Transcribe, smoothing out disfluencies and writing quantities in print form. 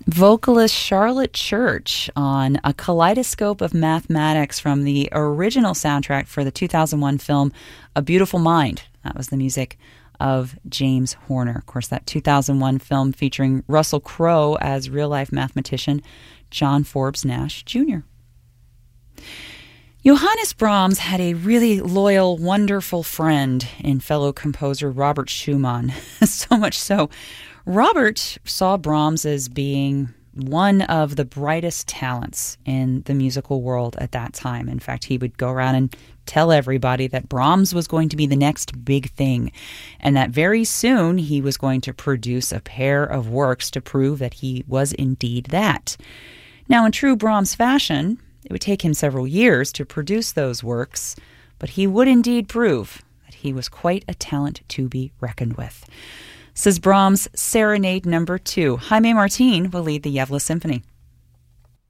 Vocalist Charlotte Church on A Kaleidoscope of Mathematics from the original soundtrack for the 2001 film A Beautiful Mind. That was the music of James Horner. Of course, that 2001 film featuring Russell Crowe as real-life mathematician John Forbes Nash Jr. Johannes Brahms had a really loyal, wonderful friend in fellow composer Robert Schumann. So much so, Robert saw Brahms as being one of the brightest talents in the musical world at that time. In fact, he would go around and tell everybody that Brahms was going to be the next big thing, and that very soon he was going to produce a pair of works to prove that he was indeed that. Now, in true Brahms fashion, it would take him several years to produce those works, but he would indeed prove that he was quite a talent to be reckoned with. This is Brahms' Serenade No. 2. Jaime Martin will lead the Yevla Symphony.